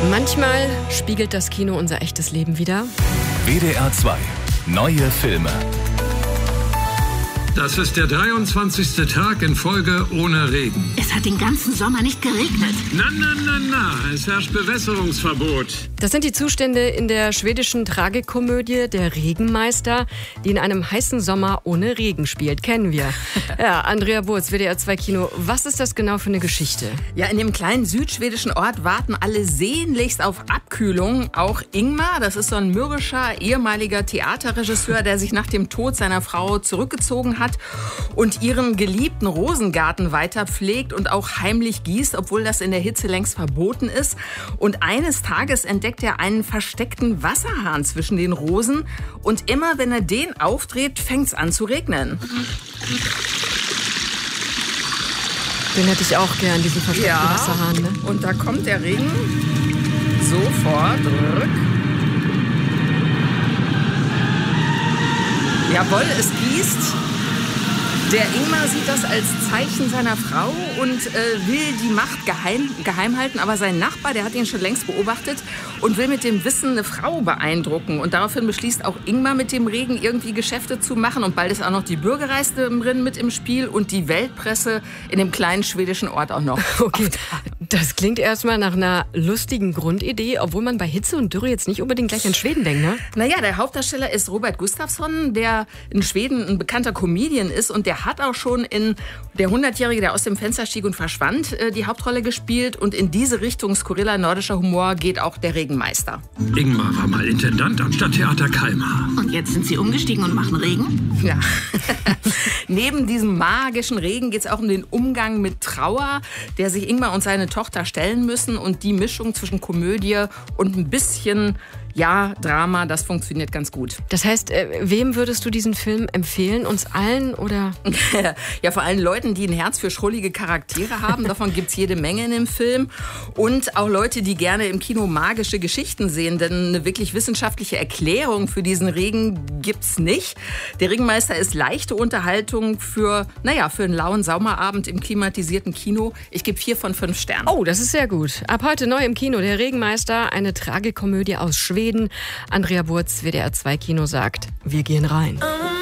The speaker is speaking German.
Manchmal spiegelt das Kino unser echtes Leben wider. WDR 2. Neue Filme. Das ist der 23. Tag in Folge ohne Regen. Es hat den ganzen Sommer nicht geregnet. Na, es herrscht Bewässerungsverbot. Das sind die Zustände in der schwedischen Tragikomödie Der Regenmeister, die in einem heißen Sommer ohne Regen spielt. Kennen wir. Ja, Andrea Burz, WDR 2 Kino. Was ist das genau für eine Geschichte? Ja, in dem kleinen südschwedischen Ort warten alle sehnlichst auf Abkühlung. Auch Ingmar, das ist so ein mürrischer ehemaliger Theaterregisseur, der sich nach dem Tod seiner Frau zurückgezogen hat und ihren geliebten Rosengarten weiter pflegt und auch heimlich gießt, obwohl das in der Hitze längst verboten ist. Und eines Tages entdeckt er einen versteckten Wasserhahn zwischen den Rosen und immer wenn er den aufdreht, fängt es an zu regnen. Den hätte ich auch gern, diesen versteckten Wasserhahn. Ne? Und da kommt der Regen sofort. Jawohl, es gießt. Der Ingmar sieht das als Zeichen seiner Frau und will die Macht geheim halten. Aber sein Nachbar, der hat ihn schon längst beobachtet und will mit dem Wissen eine Frau beeindrucken. Und daraufhin beschließt auch Ingmar mit dem Regen irgendwie Geschäfte zu machen. Und bald ist auch noch die Bürgermeisterin mit im Spiel und die Weltpresse in dem kleinen schwedischen Ort auch noch. Okay, das klingt erstmal nach einer lustigen Grundidee, obwohl man bei Hitze und Dürre jetzt nicht unbedingt gleich an Schweden denkt, ne? Naja, der Hauptdarsteller ist Robert Gustafsson, der in Schweden ein bekannter Comedian ist. Und der hat auch schon in Der 100-Jährige, der aus dem Fenster stieg und verschwand, die Hauptrolle gespielt. Und in diese Richtung skurriler nordischer Humor geht auch Der Regenmeister. Ingmar war mal Intendant am Stadttheater Kalmar. Und jetzt sind sie umgestiegen und machen Regen? Ja. Neben diesem magischen Regen geht es auch um den Umgang mit Trauer, der sich Ingmar und seine Tochter stellen müssen. Und die Mischung zwischen Komödie und ein bisschen Drama, das funktioniert ganz gut. Das heißt, wem würdest du diesen Film empfehlen? Uns allen oder? Ja, vor allem Leuten, die ein Herz für schrullige Charaktere haben. Davon gibt's jede Menge in dem Film. Und auch Leute, die gerne im Kino magische Geschichten sehen. Denn eine wirklich wissenschaftliche Erklärung für diesen Regen gibt's nicht. Der Regenmeister ist leichte Unterhaltung für einen lauen Sommerabend im klimatisierten Kino. Ich gebe 4 von 5 Sternen. Oh, das ist sehr gut. Ab heute neu im Kino. Der Regenmeister, eine Tragikomödie aus Schweden. Andrea Burz, WDR 2 Kino sagt, wir gehen rein.